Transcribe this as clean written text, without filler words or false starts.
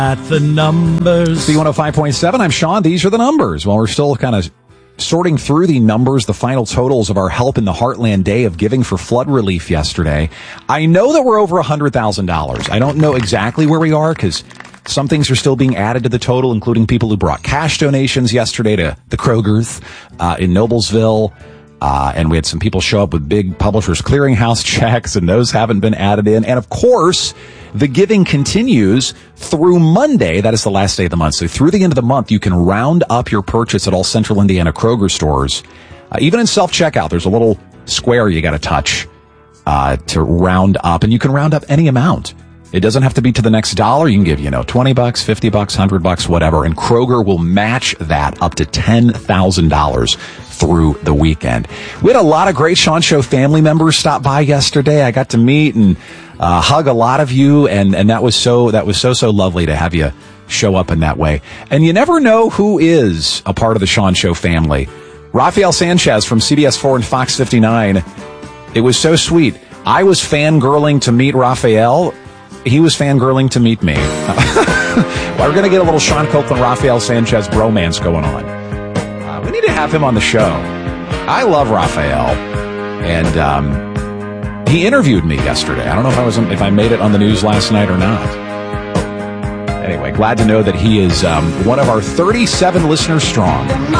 At the numbers. B105.7, I'm Sean. These are the numbers. Well, we're still kind of sorting through the numbers, the final totals of our Help in the Heartland Day of Giving for flood relief yesterday. I know that we're over $100,000. I don't know exactly where we are because some things are still being added to the total, including people who brought cash donations yesterday to the Kroger's in Noblesville. And we had some people show up with big Publishers Clearinghouse checks, and those haven't been added in. And of course, the giving continues through Monday. That is the last day of the month. So through the end of the month, you can round up your purchase at all Central Indiana Kroger stores. Even in self-checkout, there's a little square you got to touch to round up, and you can round up any amount. It doesn't have to be to the next dollar. You can give, $20, $50, $100, whatever, and Kroger will match that up to $10,000 through the weekend. We had a lot of great Sean Show family members stop by yesterday. I got to meet and hug a lot of you, and that was so lovely to have you show up in that way. And you never know who is a part of the Sean Show family. Rafael Sanchez from CBS 4 and Fox 59. It was so sweet. I was fangirling to meet Rafael. He was fangirling to meet me. Well, we're going to get a little Sean Copeland, Rafael Sanchez bromance going on. We need to have him on the show. I love Rafael, and he interviewed me yesterday. I don't know if I made it on the news last night or not. Anyway, glad to know that he is one of our 37 listeners strong.